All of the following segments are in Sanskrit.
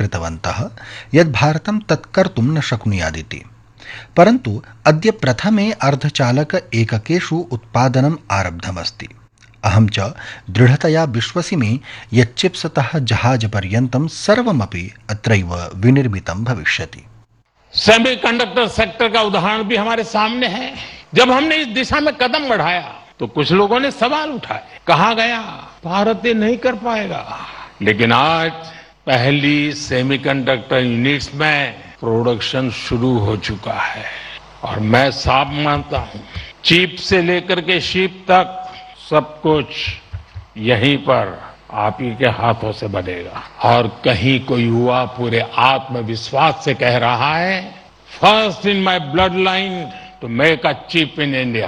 कृतवन्तः यत् भारतं तत्कर्तुं न शक्नुयादिति, परन्तु अद्य प्रथमे अर्धचालक एककेषु उत्पादनम् आरब्धमस्ति। अहं च दृढतया विश्वसिमि यत् चिप्सतः जहाजपर्यन्तं सर्वमपि अत्रैव विनिर्मितं भविष्यति। सेमीकंडक्टर सेक्टर का उदाहरण भी हमारे सामने है। जब हमने इस दिशा में कदम बढ़ाया तो कुछ लोगों ने सवाल उठाए, कहा गया भारत ये नहीं कर पाएगा, लेकिन आज पहली सेमीकंडक्टर यूनिट्स में प्रोडक्शन शुरू हो चुका है और मैं साफ मानता हूं चिप से लेकर के शिप तक सब कुछ यहीं पर आप ही के हाथों से बनेगा। और कहीं कोई युवा पूरे आत्मविश्वास से कह रहा है, first in my blood line two make a chip in India.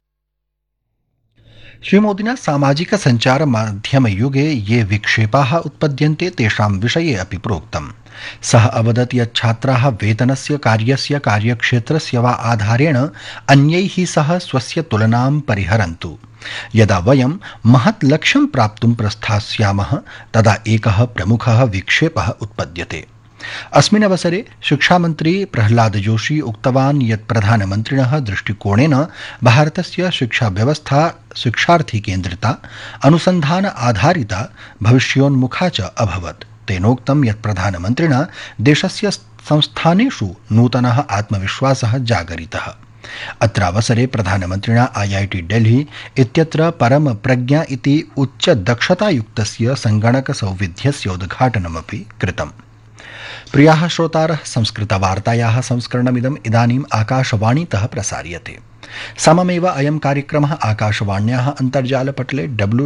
श्रीमोदिना सामाजिक संचार माध्यम युगे ये विक्षेपाः उत्पद्यन्ते तेषां विषये अपि प्रोक्तम्। सः अवदत् यत् छात्राः वेतनस्य, कार्यस्य, कार्यक्षेत्रस्य वा आधारेण अन्यैः सह स्वस्य तुलनां परिहरन्तु। यदा वयं महत् लक्ष्यं प्राप्तुं प्रस्थास्यामः तदा एकः प्रमुखः विक्षेपः उत्पद्यते। अस्मिन् अवसरे शिक्षामन्त्री प्रह्लाद जोशी उक्तवान् यत् प्रधानमन्त्रिणः दृष्टिकोणेन भारतस्य शिक्षाव्यवस्था शिक्षार्थी केन्द्रिता, अनुसन्धान आधारिता, भविष्योन्मुखा च अभवत्। तेनोक्तं यत् प्रधानमन्त्रिणा देशस्य संस्थानेषु नूतनः आत्मविश्वासः जागरितः। अत्रावसरे प्रधानमन्त्रिणा IIT डेल्ही इत्यत्र परम प्रज्ञा इति उच्च दक्षतायुक्तस्य संगणक सौविध्यस्य उद्घाटनमपि कृतम्। प्रियाः श्रोतारः, संस्कृतवार्तायाः संस्करणमिदम् इदानीम् आकाशवाणीतः प्रसार्यते। सममेव अयं कार्यक्रमः आकाशवाण्याः अन्तर्जालपटले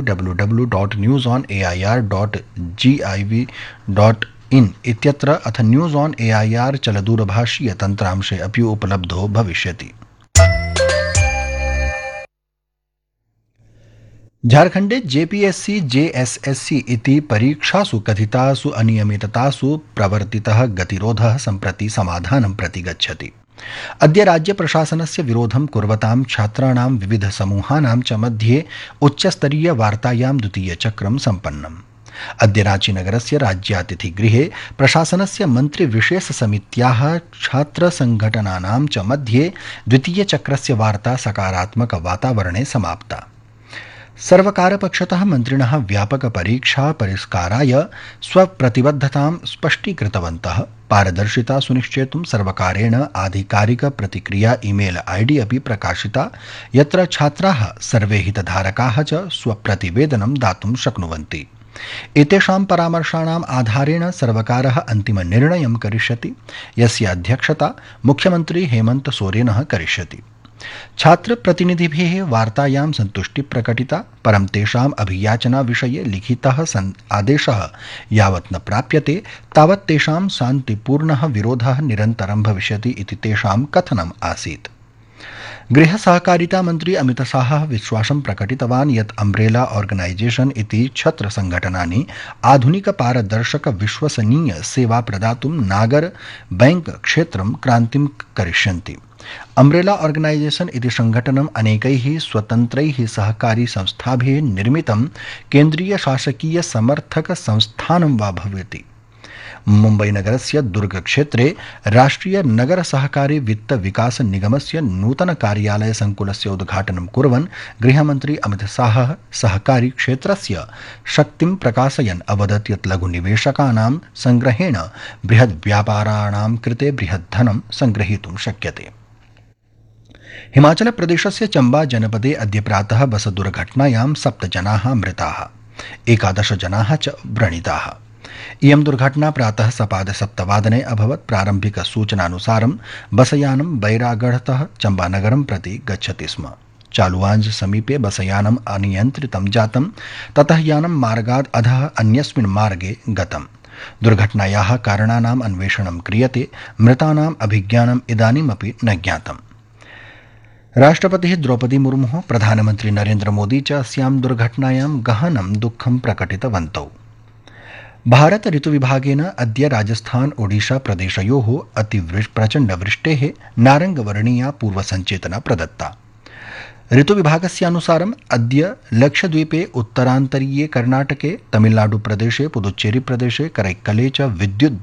www.news-on-air.gov.in इत्यत्र अथ न्यूज़ ऑन AIR चलदूरभाषीय तन्त्रांशे अपि उपलब्धो भविष्यति। झारखण्डे JPSC JSSC इति परीक्षासु कथितासु अनियमिततासु प्रवर्तितः गतिरोधः सम्प्रति समाधानं प्रति गच्छति। अद्य राज्य प्रशासनस्य विरोधं कुर्वतां छात्राणां विविध समूहानां च मध्ये उच्चस्तरीय वार्तायां द्वितीयचक्रं सम्पन्नम्। अद्य रांचीनगरस्य राज्यातिथिगृहे प्रशासनस्य मन्त्रिविशेषसमित्याः छात्रसङ्घटनानां च मध्ये द्वितीयचक्रस्य वार्ता सकारात्मक वातावरणे समाप्ता। सर्वकारपक्षतः मन्त्रिणः व्यापकपरीक्षा परिष्काराय स्वप्रतिबद्धतां स्पष्टीकृतवन्तः। पारदर्शिता सुनिश्चेतुं सर्वकारेण आधिकारिकप्रतिक्रिया ईमेल ID अपि प्रकाशिता, यत्र छात्राः सर्वे हितधारकाः च स्वप्रतिवेदनं दातुं शक्नुवन्ति। एतेषां परामर्शाणाम् आधारेण सर्वकारः अन्तिमनिर्णयं करिष्यति, यस्य अध्यक्षता मुख्यमन्त्री हेमन्त सोरेनः करिष्यति। छात्रप्रतिनिधिभिः वार्तायां सन्तुष्टि प्रकटिता, परं तेषाम् अभियाचना विषये लिखितः आदेशः यावत् न प्राप्यते तावत् तेषां शान्तिपूर्णः विरोधः निरन्तरं भविष्यति इति तेषां कथनम् आसीत्। गृहसहकारिता मन्त्री अमितशाहः विश्वासं प्रकटितवान् यत् अम्ब्रेला ऑर्गनाइजेशन इति छत्रसङ्घटनानि आधुनिक पारदर्शक विश्वसनीय सेवा प्रदातुं नागर बैंक क्षेत्रं क्रान्तिं करिष्यन्ति। अम्ब्रेला ऑर्गनाइजेशन इति संघटनम् अनेकैः स्वतन्त्रैः सहकारी संस्थाभिः निर्मितं केन्द्रीय शासकीय समर्थक संस्थानं वा भवति। मुम्बईनगरस्य दुर्गक्षेत्रे राष्ट्रिय नगर सहकारी वित्त विकास निगमस्य नूतन कार्यालय संकुलस्य उद्घाटनं कुर्वन् गृहमन्त्री अमितशाहः सहकारी क्षेत्रस्य शक्तिं प्रकाशयन् अवदत् यत् लघुनिवेशकानां संग्रहेण बृहद्व्यापाराणां कृते बृहद्धनं संग्रहीतुं शक्यते। हिमाचलप्रदेशस्य चम्बा जनपदे अद्य प्रातः बस दुर्घटनायां 7 जनाः मृताः, 11 जनाः च व्रणिताः। इयं दुर्घटना प्रातः सपादे अभवत्। प्रारम्भिकसूचनानुसारं बसयानं बैरागढ़तः चम्बानगरं प्रति गच्छति स्म। चालुवांज समीपे बसयानम् अनियन्त्रितं जातं, ततः यानं मार्गाद् अधः अन्यस्मिन् मार्गे गतम्। दुर्घटनायाः कारणानाम् अन्वेषणं क्रियते। मृतानाम् अभिज्ञानम् इदानीमपि न ज्ञातम्। राष्ट्रपतिः द्रौपदी मुर्मुः, प्रधानमन्त्री नरेन्द्र मोदी च अस्यां दुर्घटनायां गहनं दुःखं प्रकटितवन्तौ। भारत ऋतुविभागेन अद्य राजस्थान ओडिशा प्रदेशयोः प्रचण्डवृष्टेः नारङ्गवर्णीया पूर्वसञ्चेतना प्रदत्ता। ऋतुविभागस्यानुसारम् अद्य लक्षद्वीपे, उत्तरान्तरीये कर्णाटके, तमिलनाडुप्रदेशे, पुदुच्चेरीप्रदेशे, करैक्कले च विद्युत्